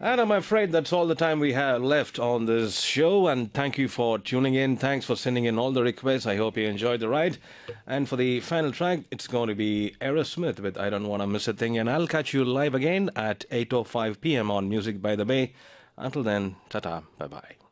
And I'm afraid that's all the time we have left on this show. And thank you for tuning in. Thanks for sending in all the requests. I hope you enjoyed the ride. And for the final track, it's going to be Aerosmith with I Don't Want to Miss a Thing. And I'll catch you live again at 8:05 p.m. on Music by the Bay. Until then, ta-ta, bye-bye.